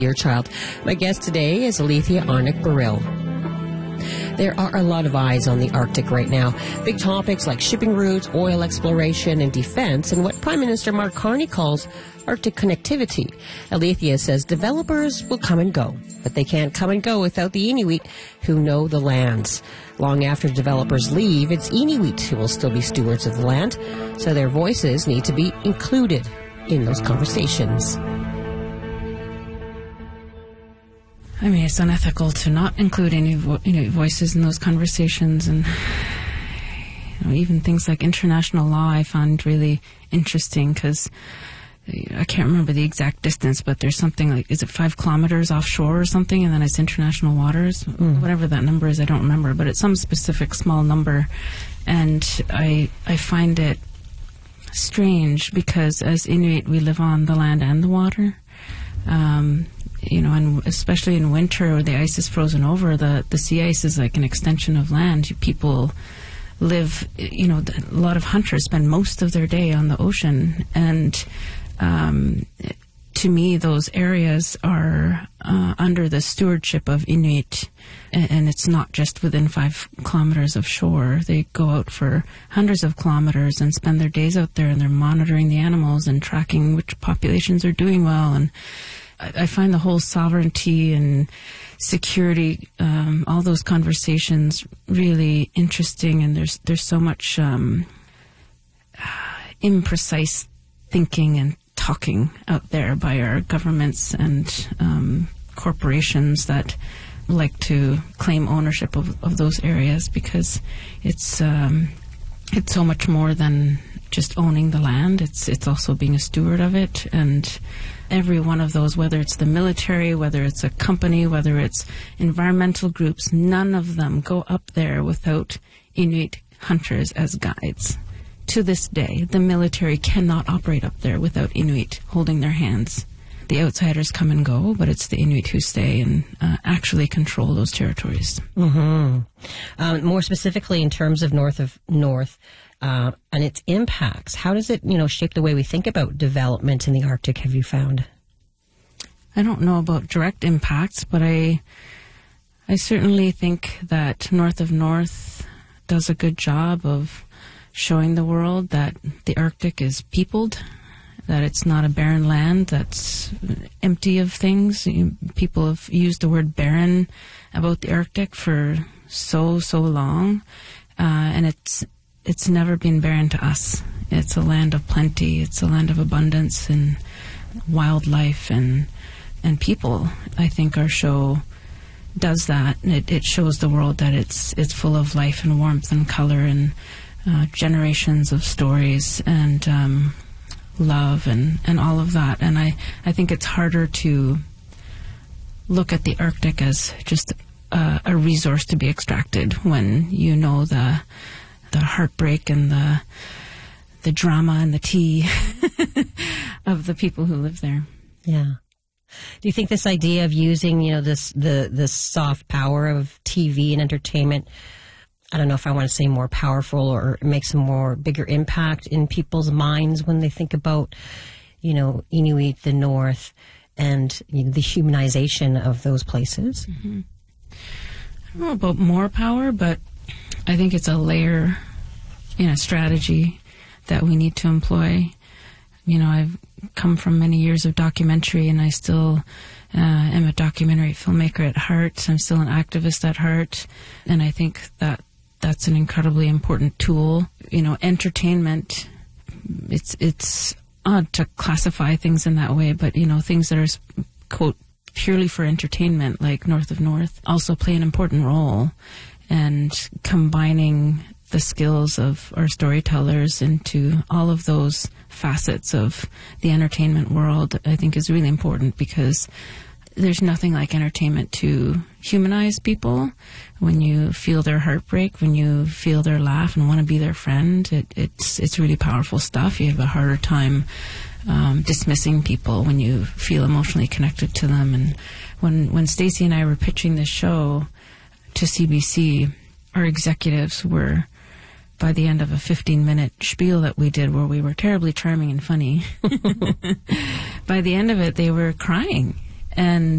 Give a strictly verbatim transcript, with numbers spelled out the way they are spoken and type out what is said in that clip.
Your child. My guest today is Alethea Arnott-Burrill. There are a lot of eyes on the Arctic right now. Big topics like shipping routes, oil exploration, and defense, and what Prime Minister Mark Carney calls Arctic connectivity. Alethea says developers will come and go, but they can't come and go without the Inuit who know the lands. Long after developers leave, it's Inuit who will still be stewards of the land, so their voices need to be included in those conversations. I mean, it's unethical to not include any vo- you know, voices in those conversations, and you know, even things like international law I found really interesting because I can't remember the exact distance, but there's something like, is it five kilometers offshore or something, and then it's international waters? Mm. Whatever that number is, I don't remember, but it's some specific small number, and I I find it strange because as Inuit we live on the land and the water. Um, you know, and especially in winter where the ice is frozen over, the, the sea ice is like an extension of land. People live, you know, a lot of hunters spend most of their day on the ocean. And um, to me, those areas are uh, under the stewardship of Inuit. And, and it's not just within five kilometers of shore. They go out for hundreds of kilometers and spend their days out there, and they're monitoring the animals and tracking which populations are doing well. And I find the whole sovereignty and security, um, all those conversations really interesting, and there's there's so much um, imprecise thinking and talking out there by our governments and um, corporations that like to claim ownership of, of those areas, because it's um, it's so much more than just owning the land. It's it's also being a steward of it, and every one of those, whether it's the military, whether it's a company, whether it's environmental groups, none of them go up there without Inuit hunters as guides. To this day, the military cannot operate up there without Inuit holding their hands. The outsiders come and go, but it's the Inuit who stay and uh, actually control those territories. Mm-hmm. Um, more specifically, in terms of North of North uh, and its impacts, how does it, you know, shape the way we think about development in the Arctic? Have you found? I don't know about direct impacts, but I, I certainly think that North of North does a good job of showing the world that the Arctic is peopled, that it's not a barren land that's empty of things. People have used the word barren about the Arctic for so, so long, uh, and it's it's never been barren to us. It's a land of plenty. It's a land of abundance and wildlife, and and people, I think our show does that. It, it shows the world that it's it's full of life and warmth and color and uh, generations of stories and um, love and, and all of that. And I, I think it's harder to look at the Arctic as just uh, a resource to be extracted when you know the the heartbreak and the the drama and the tea of the people who live there. Yeah. Do you think this idea of using, you know, this the the soft power of T V and entertainment, I don't know if I want to say more powerful or makes a more bigger impact in people's minds when they think about, you know, Inuit, the North, and you know, the humanization of those places? Mm-hmm. I don't know about more power, but I think it's a layer in a strategy that we need to employ. You know, I've come from many years of documentary, and I still uh, am a documentary filmmaker at heart. I'm still an activist at heart, and I think that that's an incredibly important tool. You know, entertainment, it's it's odd to classify things in that way, but, you know, things that are, quote, purely for entertainment, like North of North, also play an important role. And combining the skills of our storytellers into all of those facets of the entertainment world, I think is really important, because there's nothing like entertainment to humanize people. When you feel their heartbreak, when you feel their laugh and want to be their friend, it, it's it's really powerful stuff. You have a harder time um, dismissing people when you feel emotionally connected to them. And when when Stacey and I were pitching this show to C B C, our executives were, by the end of a fifteen-minute spiel that we did where we were terribly charming and funny, by the end of it, they were crying. And